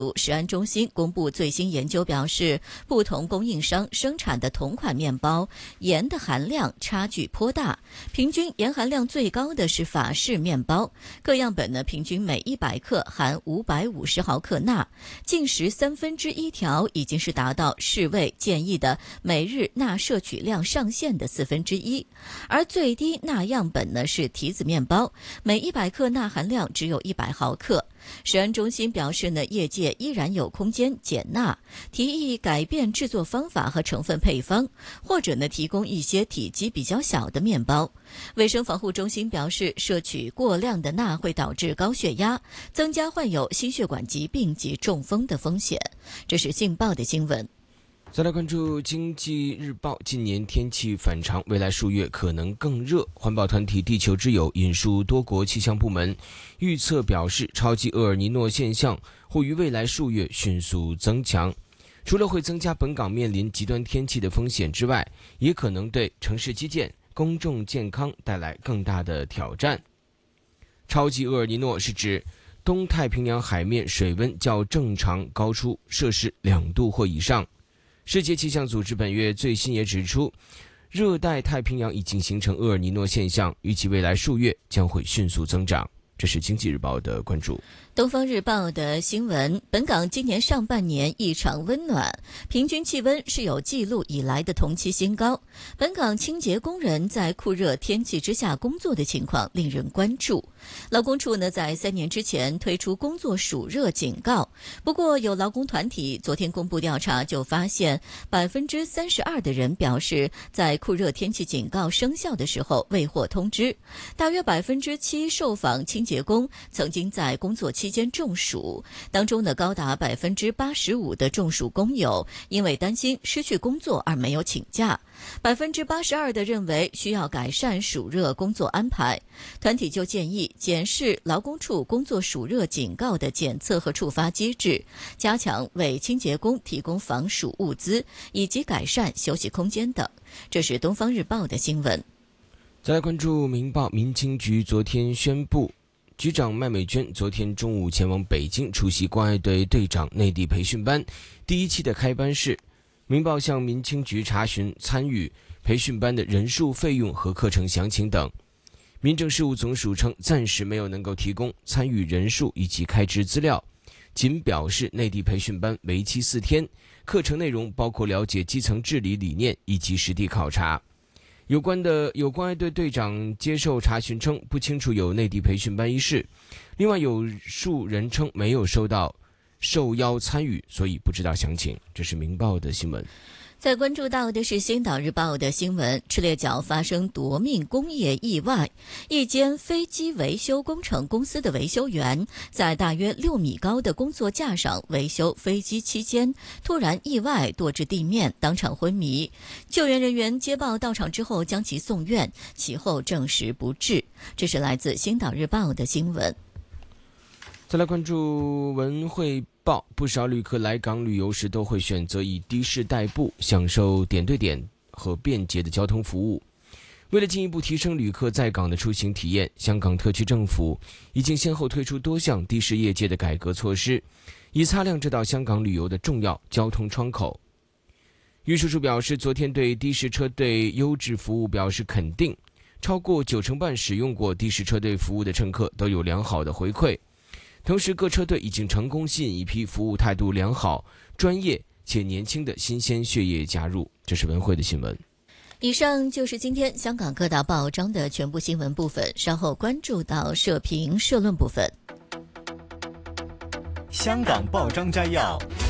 食安中心公布最新研究表示，不同供应商生产的同款面包盐的含量差距颇大，平均盐含量最高的是法式面包，各样本呢平均每100克含550毫克钠，进食1/3条已经是达到世卫建议的每日钠摄取量上限的1/4，而最低钠样本呢是提子面包，每100克钠含量只有100毫克。食安中心表示呢，业界依然有空间减钠，提议改变制作方法和成分配方，或者呢提供一些体积比较小的面包。卫生防护中心表示，摄取过量的钠会导致高血压，增加患有心血管疾病及中风的风险。这是信报的新闻。 再来关注经济日报，今年天气反常，未来数月可能更热。环保团体地球之友引述多国气象部门预测表示，超级厄尔尼诺现象会于未来数月迅速增强，除了会增加本港面临极端天气的风险之外，也可能对城市基建、公众健康带来更大的挑战。超级厄尔尼诺是指东太平洋海面水温较正常高出摄氏2度或以上。世界气象组织本月最新也指出，热带太平洋已经形成厄尔尼诺现象，预计未来数月将会迅速增长。这是经济日报的关注。 东方日报的新闻，本港今年上半年异常温暖，平均气温是有记录以来的同期新高。本港清洁工人在酷热天气之下工作的情况令人关注。劳工处呢在3年之前推出工作暑热警告，不过有劳工团体昨天公布调查，就发现32%的人表示在酷热天气警告生效的时候未获通知，大约7%受访清洁工曾经在工作期间中暑，当中呢高达85%的中暑工友因为担心失去工作而没有请假，82%的认为需要改善暑热工作安排。团体就建议检视劳工处工作暑热警告的检测和处罚机制，加强为清洁工提供防暑物资，以及改善休息空间等。这是东方日报的新闻。 再来关注明报，民青局昨天宣布，局长麦美娟昨天中午前往北京出席关爱队队长内地培训班第1期的开班式。明报向民青局查询参与培训班的人数、费用和课程详情等。民政事务总署称，暂时没有能够提供参与人数以及开支资料，仅表示内地培训班为期4天，课程内容包括了解基层治理理念以及实地考察。有关爱队队长接受查询称，不清楚有内地培训班一事，另外有数人称没有受邀参与，所以不知道详情。这是明报的新闻。 再关注到的是星岛日报的新闻，赤鬣角发生夺命工业意外，一间飞机维修工程公司的维修员在大约6米高的工作架上维修飞机期间，突然意外堕至地面，当场昏迷。救援人员接报到场之后将其送院，其后证实不治。这是来自星岛日报的新闻。 再来关注文汇报，不少旅客来港旅游时都会选择以的士代步，享受点对点和便捷的交通服务。为了进一步提升旅客在港的出行体验，香港特区政府已经先后推出多项的士业界的改革措施，以擦亮这道香港旅游的重要交通窗口。运输署表示，昨天对的士车队优质服务表示肯定，超过90%半使用过的士车队服务的乘客都有良好的回馈。同时，各车队已经成功吸引一批服务态度良好、专业且年轻的新鲜血液加入。这是文汇的新闻。 以上就是今天香港各大报章的全部新闻部分，稍后关注到社评社论部分。 香港报章摘要，